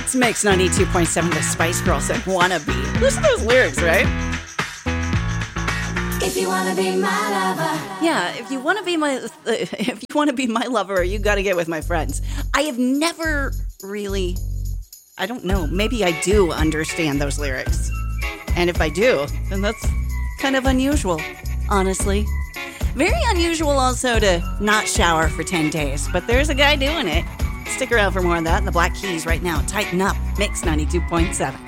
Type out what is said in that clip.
It's Mix 92.7, the Spice Girls and Wannabe. Listen to those lyrics, right? If you wanna be my lover. Yeah, if you want to be my lover, you got to get with my friends. I have never really, I don't know, maybe I do understand those lyrics. And if I do, then that's kind of unusual, honestly. Very unusual also to not shower for 10 days, but there's a guy doing it. Stick around for more of that in the Black Keys right now. Tighten up. Mix 92.7.